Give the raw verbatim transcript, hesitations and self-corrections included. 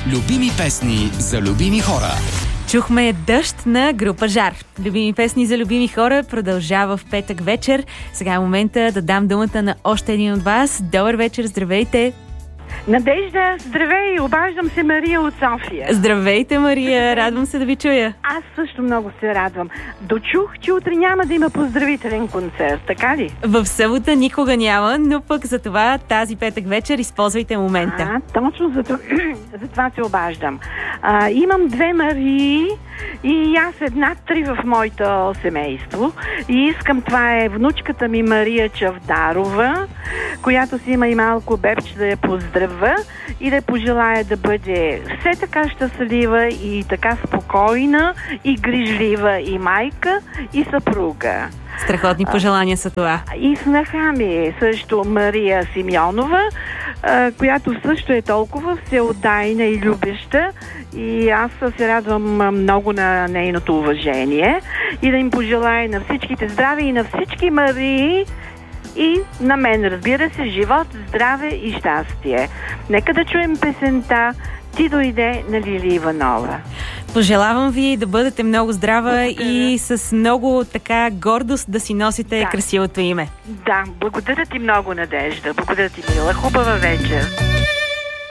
Любими песни за любими хора. Чухме Дъжд на група Жар. Любими песни за любими хора продължава в петък вечер. Сега е момента да дам думата на още един от вас. Добър вечер, здравейте! Надежда, здравей! Обаждам се Мария от София. Здравейте, Мария! Радвам се да ви чуя. Аз също много се радвам. Дочух, че утре няма да има поздравителен концерт, така ли? В събота никога няма, но пък за това тази петък вечер използвайте момента. А, точно за това, за това се обаждам. А, имам две Марии и аз една-три в моето семейство. И искам, това е внучката ми Мария Чавдарова, която си има и малко бебче, да я поздравя и да пожелая да бъде все така щастлива и така спокойна и грижлива и майка и съпруга. Страхотни пожелания са това. И снаха ми също Мария Симеонова, която също е толкова всеотдайна и любеща, и аз се радвам много на нейното уважение и да им пожелая на всичките здраве и на всички Марии и на мен, разбира се, живот, здраве и щастие. Нека да чуем песента "Ти дойде" на Лили Иванова. Пожелавам ви да бъдете много здрава. Благодаря. И с много така гордост да си носите да. красивото име. Да, благодаря ти много, Надежда. Благодаря ти, мила. Хубава вечер.